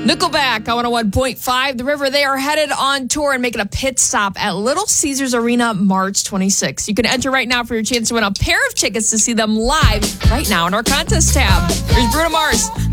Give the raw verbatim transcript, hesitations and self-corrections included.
Nickelback on one oh one point five. The River, they are headed on tour and making a pit stop at Little Caesars Arena March twenty-sixth. You can enter right now for your chance to win a pair of tickets to see them live right now in our contest tab. Here's Bruno Mars.